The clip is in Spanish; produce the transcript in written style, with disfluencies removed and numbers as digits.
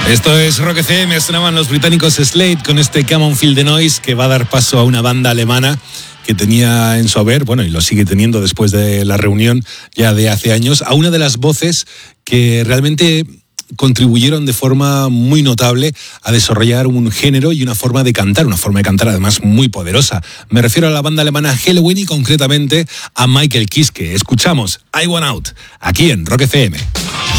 Esto es Rock FM, sonaban los británicos Slade con este Come On Feel the Noise, que va a dar paso a una banda alemana que tenía en su haber, bueno, y lo sigue teniendo después de la reunión ya de hace años, a una de las voces que realmente contribuyeron de forma muy notable a desarrollar un género y una forma de cantar además muy poderosa. Me refiero a la banda alemana Helloween y concretamente a Michael Kiske. Escuchamos I Want Out, aquí en Rock FM.